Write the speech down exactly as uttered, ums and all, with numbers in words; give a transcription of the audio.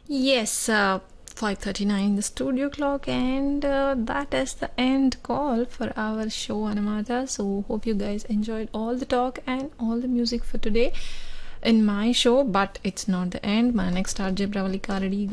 Yes, uh, five thirty-nine the studio clock, and uh, that is the end call for our show, Anamata. So hope you guys enjoyed all the talk and all the music for today in my show, but it's not the end. My next R J Pravalika ready